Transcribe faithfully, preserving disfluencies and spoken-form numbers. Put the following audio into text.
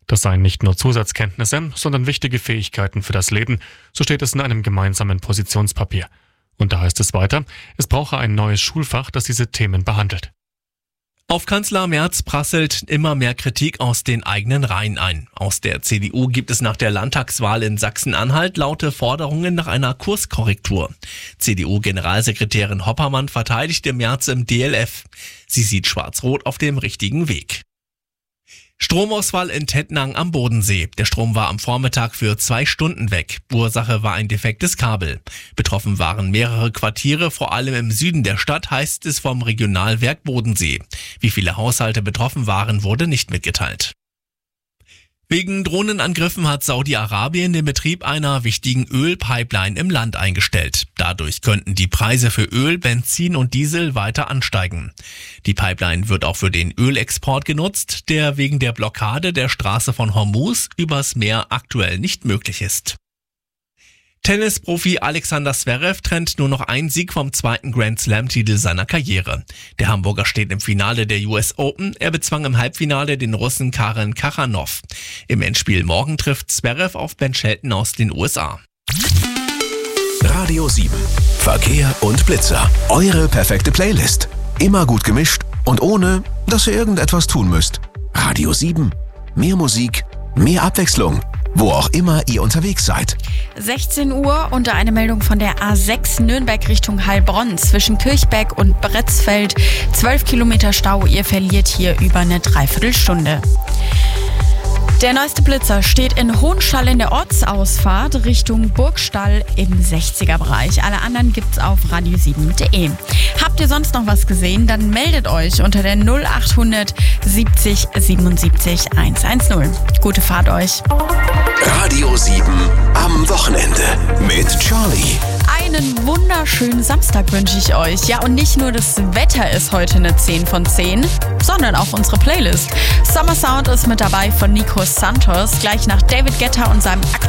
Das seien nicht nur Zusatzkenntnisse, sondern wichtige Fähigkeiten für das Leben, so steht es in einem gemeinsamen Positionspapier. Und da heißt es weiter, es brauche ein neues Schulfach, das diese Themen behandelt. Auf Kanzler Merz prasselt immer mehr Kritik aus den eigenen Reihen ein. Aus der C D U gibt es nach der Landtagswahl in Sachsen-Anhalt laute Forderungen nach einer Kurskorrektur. C D U-Generalsekretärin Hoppermann verteidigte Merz im D L F. Sie sieht Schwarz-Rot auf dem richtigen Weg. Stromausfall in Tettnang am Bodensee. Der Strom war am Vormittag für zwei Stunden weg. Ursache war ein defektes Kabel. Betroffen waren mehrere Quartiere, vor allem im Süden der Stadt, heißt es vom Regionalwerk Bodensee. Wie viele Haushalte betroffen waren, wurde nicht mitgeteilt. Wegen Drohnenangriffen hat Saudi-Arabien den Betrieb einer wichtigen Ölpipeline im Land eingestellt. Dadurch könnten die Preise für Öl, Benzin und Diesel weiter ansteigen. Die Pipeline wird auch für den Ölexport genutzt, der wegen der Blockade der Straße von Hormuz übers Meer aktuell nicht möglich ist. Tennisprofi Alexander Zverev trennt nur noch einen Sieg vom zweiten Grand-Slam-Titel seiner Karriere. Der Hamburger steht im Finale der U S Open. Er bezwang im Halbfinale den Russen Karen Khachanov. Im Endspiel morgen trifft Zverev auf Ben Shelton aus den U S A. Radio sieben. Verkehr und Blitzer. Eure perfekte Playlist. Immer gut gemischt und ohne, dass ihr irgendetwas tun müsst. Radio sieben. Mehr Musik, mehr Abwechslung. Wo auch immer ihr unterwegs seid. sechzehn Uhr und eine Meldung von der A sechs Nürnberg Richtung Heilbronn zwischen Kirchberg und Bretzfeld. zwölf Kilometer Stau, ihr verliert hier über eine Dreiviertelstunde. Der neueste Blitzer steht in Hohenstall in der Ortsausfahrt Richtung Burgstall im sechziger Bereich. Alle anderen gibt's auf radio sieben punkt de. Habt ihr sonst noch was gesehen? Dann meldet euch unter der null achthundert siebzig siebenundsiebzig hundertzehn. Gute Fahrt euch. Radio sieben am Wochenende mit Charlie. Einen wunderschönen Samstag wünsche ich euch. Ja, und nicht nur das Wetter ist heute eine zehn von zehn, sondern auch unsere Playlist. Summer Sound ist mit dabei von Nico Santos, gleich nach David Guetta und seinem